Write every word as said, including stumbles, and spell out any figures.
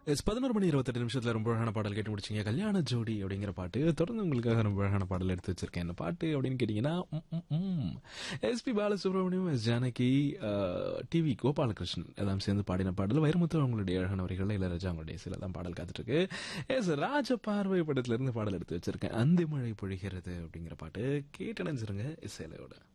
S பதினோரு மணி இருபத்தெட்டு நிமிஷத்துல ரொம்ப அழகான பாடல் கேட்டு முடிச்சிங்க. கல்யாண ஜோடி அப்படிங்கிற பாட்டு தொடர்ந்து உங்களுக்காக ரொம்ப அழகான பாடல் எடுத்து வச்சிருக்கேன். என்ன பாட்டு அப்படின்னு கேட்டீங்கன்னா S B Balasubramaniam, S Janaki, TV Gopalakrishnan எல்லாம் சேர்ந்து பாடின பாடல். வைரமுத்து அவங்களுடைய அழகான வரிகள், இளையராஜா அவங்களுடைய சில தான் பாடல் காத்துட்டு இருக்கு. எஸ் ராஜ பார்வை படத்துல இருந்து பாடல் எடுத்து வச்சிருக்கேன். அந்தி மழை பொழிகிறது அப்படிங்கிற பாட்டு கேட்டு நினைச்சிருங்க இசையிலோட.